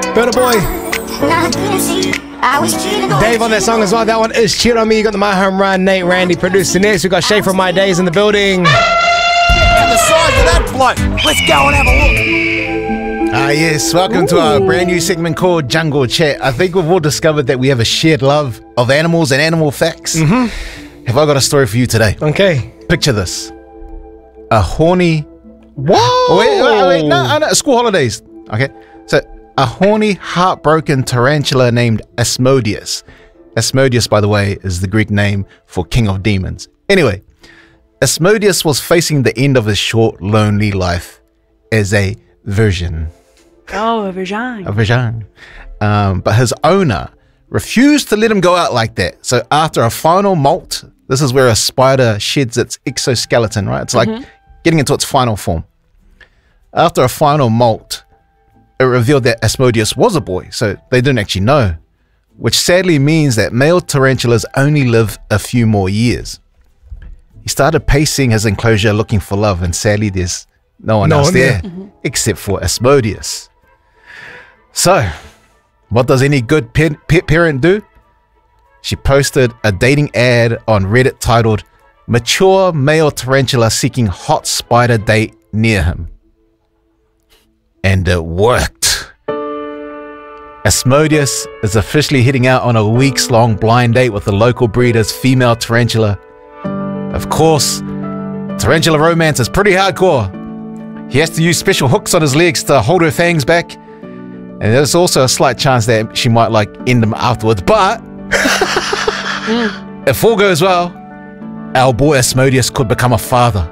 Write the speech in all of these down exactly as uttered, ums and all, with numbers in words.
Burna Boy. Dave on that song as well. That one is Cheat on Me. You got the My Home Run. Nate, Randy producing this. We got Shay from My Days in the building. The size of that bloke. Let's go and have a look. Ah, yes. Welcome Ooh. to our brand new segment called Jungle Chat. I think we've all discovered that we have a shared love of animals and animal facts. Mm-hmm. Have I got a story for you today? Okay. Picture this. A horny... Whoa! Oh, wait, wait, wait, no, no, school holidays. Okay. So, a horny, heartbroken tarantula named Asmodeus. Asmodeus, by the way, is the Greek name for king of demons. Anyway, Asmodeus was facing the end of his short, lonely life as a virgin. Oh, a virgin. A virgin. Um, but his owner refused to let him go out like that. So after a final molt, this is where a spider sheds its exoskeleton, right? It's like mm-hmm. getting into its final form. After a final molt, it revealed that Asmodeus was a boy, so they didn't actually know, which sadly means that male tarantulas only live a few more years. He started pacing his enclosure looking for love, and sadly there's no one no else one there, there. Mm-hmm. except for Asmodeus. So, what does any good pet, pet parent do? She posted a dating ad on Reddit titled, "Mature male tarantula seeking hot spider date near him." And it worked. Asmodeus is officially heading out on a weeks-long blind date with the local breeder's female tarantula. Of course, tarantula romance is pretty hardcore. He has to use special hooks on his legs to hold her fangs back. And there's also a slight chance that she might like end them afterwards. But if all goes well, our boy Asmodeus could become a father.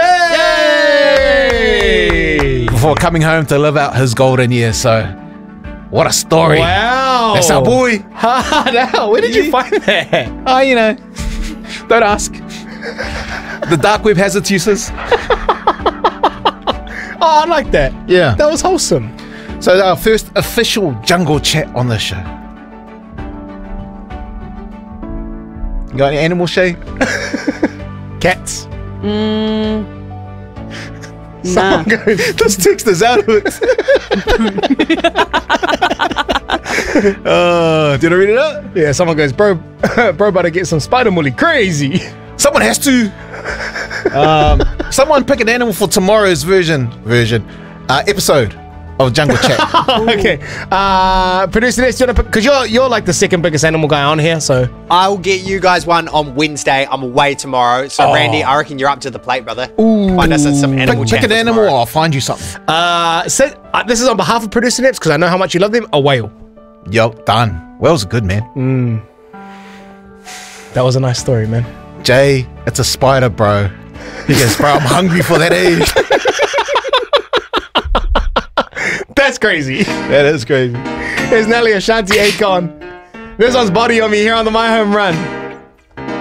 Hey! Before coming home to live out his golden years. So, what a story. Wow. That's our boy. Now, where did you find that? Oh, you know, don't ask. The dark web has its uses. Oh, I like that. Yeah. That was wholesome. So our first official jungle chat on the show. You got any animal, Shay? Cats. Mm, Someone nah. goes, this text is out of it. uh, did I read it out? Yeah, someone goes, bro, bro, about to get some spider mully. Crazy. Someone has to. Um, someone pick an animal for tomorrow's version, version, uh, episode of Jungle Chat. Okay. Uh, producer, this, because you're you're like the second biggest animal guy on here, so I'll get you guys one on Wednesday. I'm away tomorrow. So, Oh. Randy, I reckon you're up to the plate, brother. Ooh. Find us at some animal Pick, chat pick an for animal, or tomorrow. I'll find you something. uh, so, uh, this is on behalf of producer Nips because I know how much you love them. A whale. Yo, done. Whale's a good man. That was a nice story, man. Jay, it's a spider, bro. He goes, bro, I'm hungry for that age. That's crazy. That is crazy. There's Nelly Ashanti Akon. This one's Body on Me here on the My Home Run.